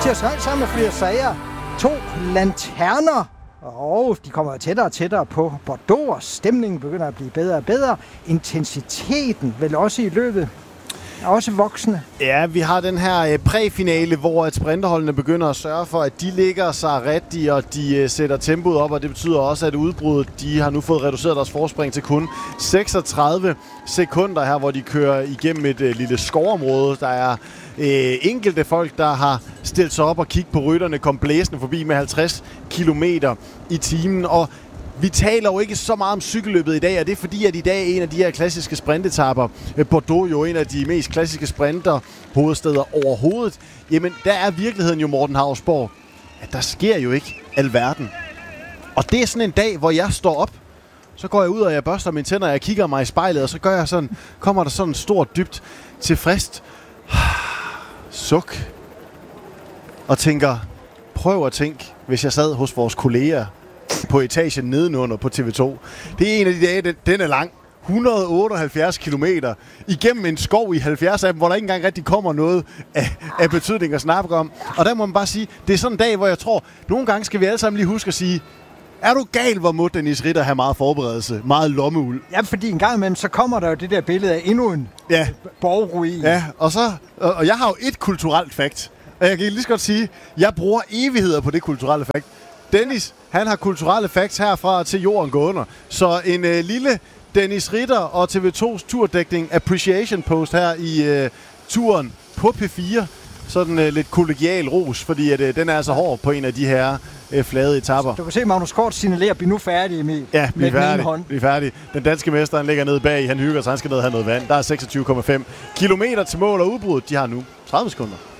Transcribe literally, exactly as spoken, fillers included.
til at sejle sammen med flere sager. To lanterner. Og de kommer tættere og tættere på Bordeaux, og stemningen begynder at blive bedre og bedre. Intensiteten vel også i løbet er også voksende. Ja, vi har den her præfinale, hvor at sprinterholdene begynder at sørge for, at de ligger sig rigtigt, og de sætter tempoet op, og det betyder også, at udbruddet, de har nu fået reduceret deres forspring til kun seksogtredive sekunder her, hvor de kører igennem et uh, lille skovområde. Der er uh, enkelte folk, der har stillet sig op og kigget på rytterne, kom blæsende forbi med halvtreds kilometer i timen, og vi taler jo ikke så meget om cykelløbet i dag, og det er fordi, at i dag er en af de her klassiske sprintetapper, Bordeaux jo en af de mest klassiske sprinter hovedsteder overhovedet. Jamen, der er virkeligheden jo, Morten Hausborg, at der sker jo ikke alverden. Og det er sådan en dag, hvor jeg står op, så går jeg ud, og jeg børster mine tænder, og jeg kigger mig i spejlet, og så gør jeg sådan, kommer der sådan en stort, dybt tilfreds suk, og tænker, prøv at tænke, hvis jeg sad hos vores kolleger på etagen nedenunder på T V to. Det er en af de dage, den, den er lang. et hundrede og otteoghalvfjerds kilometer igennem en skov i halvfjerds af dem, hvor der ikke engang rigtig kommer noget af, af betydning at snakke om. Og der må man bare sige, det er sådan en dag, hvor jeg tror, nogle gange skal vi alle sammen lige huske at sige, er du gal, hvor må Dennis Ritter have meget forberedelse, meget lommeuld? Ja, fordi en gang imellem, så kommer der jo det der billede af endnu en ja. borgruin. Ja, og, så, og, og jeg har jo et kulturelt fakt, og jeg kan lige så godt sige, jeg bruger evigheder på det kulturelle fakt. Dennis, han har kulturelle facts herfra til jorden gå under. Så en øh, lille Dennis Ritter og T V tos turdækning appreciation post her i øh, turen på P fire. Sådan øh, lidt kollegial ros, fordi at, øh, den er altså hård på en af de her øh, flade etapper. Du kan se, Magnus Kort signalerer, bliv nu færdig, Emil. Ja, bliv færdig. Bliv færdig. Den danske mester, han ligger nede bag. Han hygger sig, han skal ned og have noget vand. Der er seksogtyve komma fem kilometer til mål, og udbruddet, de har nu tredive sekunder.